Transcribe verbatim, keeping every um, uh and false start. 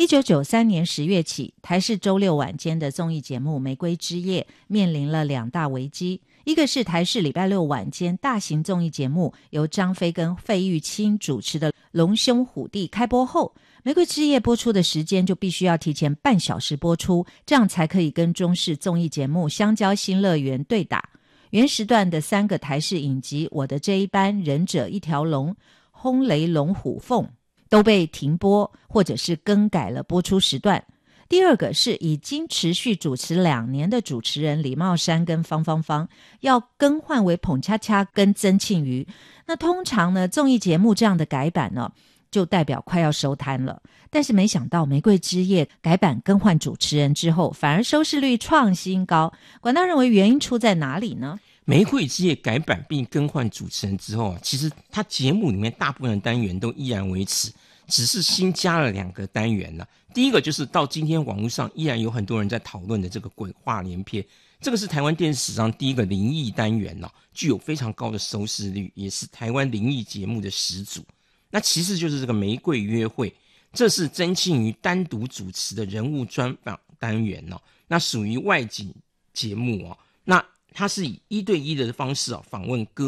九九三年十月起，台视周六晚间的综艺节目《玫瑰之夜》面临了两大危机，一个是台视礼拜六晚间大型综艺节目由张飞跟费玉清主持的《龙兄虎弟》开播后，《玫瑰之夜》播出的时间就必须要提前半小时播出，这样才可以跟中视综艺节目《香蕉新乐园》对打。原时段的三个台视影集《我的这一班》、《忍者一条龙》、《轰雷龙虎凤》都被停播或者是更改了播出时段。第二个是已经持续主持两年的主持人李茂山跟方芳芳要更换为彭恰恰跟曾庆瑜。那通常呢，综艺节目这样的改版呢，就代表快要收摊了。但是没想到玫瑰之夜改版更换主持人之后，反而收视率创新高。管大认为原因出在哪里呢？ 玫瑰之夜改版并更换主持人之后啊，其实它节目里面大部分的单元都依然维持，只是新加了两个单元了。第一个就是到今天网络上依然有很多人在讨论的这个鬼话连篇，这个是台湾电视史上第一个灵异单元了，具有非常高的收视率，也是台湾灵异节目的始祖。那其次就是这个玫瑰约会，这是曾庆瑜单独主持的人物专访单元哦，那属于外景节目哦，那它是以一对一的方式哦访问歌